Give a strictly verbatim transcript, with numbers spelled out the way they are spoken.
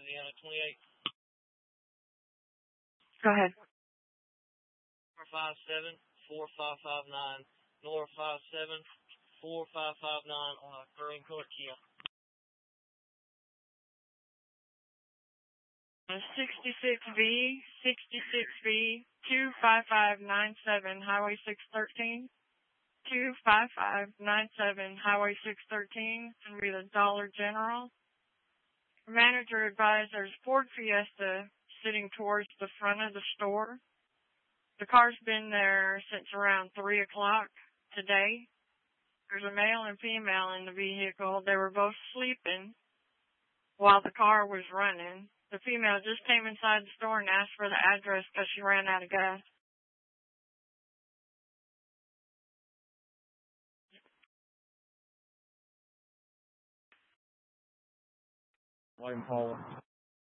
Indiana twenty-eight. Go ahead. four five seven, four five five nine, Nora five seven, four five five nine on a green color Kia. sixty-six V, sixty-six V, two five five nine seven, Highway six thirteen. two five five nine seven, Highway six thirteen, and be the Dollar General. Manager advised there's Ford Fiesta sitting towards the front of the store. The car's been there since around three o'clock today. There's a male and female in the vehicle. They were both sleeping while the car was running. The female just came inside the store and asked for the address because she ran out of gas. William Paula.